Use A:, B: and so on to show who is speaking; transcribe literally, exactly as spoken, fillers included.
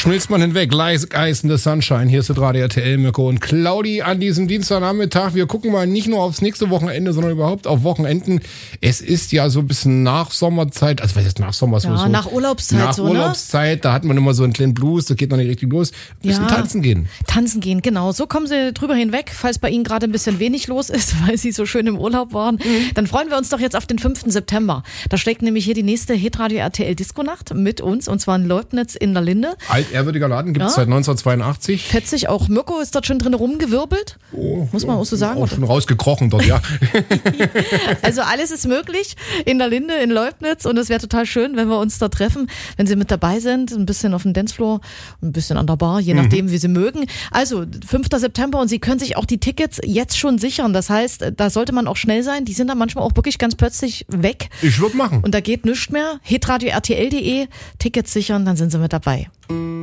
A: schmilzt man hinweg. Like Ice in the Sunshine. Hier ist das Radio R T L, Mirko und Claudi an diesem Dienstagnachmittag. Wir gucken mal nicht nur aufs nächste Wochenende, sondern überhaupt auf Wochenenden. Es ist ja so ein bisschen nach Sommerzeit, also was ist nach Sommerzeit?
B: Ja,
A: so,
B: nach Urlaubszeit
A: nach
B: so,
A: Urlaubszeit, ne? Da hat man immer so einen kleinen Blues, das geht noch nicht richtig los. Ein bisschen
B: Ja.
A: tanzen gehen.
B: Tanzen gehen, genau. So kommen Sie drüber hinweg, falls bei Ihnen gerade ein bisschen wenig los ist, weil Sie so schön im Urlaub waren. Mhm. Dann freuen wir uns doch jetzt auf den fünften September. Da schlägt nämlich hier die nächste Hitradio R T L Disco-Nacht mit uns, und zwar in Leubnitz in der Linde.
A: Altehrwürdiger Laden, gibt es
B: Ja.
A: seit neunzehnhundertzweiundachtzig.
B: Fetzig, auch Mirko ist dort schon drin rumgewirbelt.
A: Oh,
B: Muss man auch so sagen.
A: Auch schon rausgekrochen dort, ja.
B: Also alles ist möglich in der Linde in Leubnitz, und es wäre total schön, wenn wir uns da treffen, wenn Sie mit dabei sind, ein bisschen auf dem Dancefloor, ein bisschen an der Bar, je nachdem, mhm. wie Sie mögen. Also fünften September, und Sie können sich auch die Tickets jetzt schon sichern. Das heißt, da sollte man auch schnell sein. Die sind dann manchmal auch wirklich ganz plötzlich weg.
A: Ich würde machen.
B: Und da geht nichts mehr. hitradio R T L punkt de, Tickets sichern, dann sind Sie mit dabei.